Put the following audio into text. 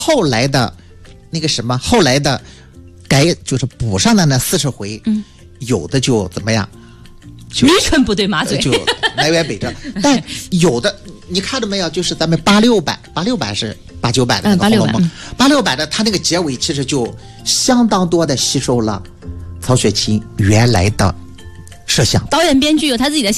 后来的那个什么，后来的就是补上的那40回，有的就怎么样？ 驴唇不对马嘴， 就南辕北辙。但有的你看到没有？就是咱们86版是89版的那个《红楼梦》，86版的它那个结尾其实就相当多的吸收了曹雪芹原来的设想。 导演编剧有他自己的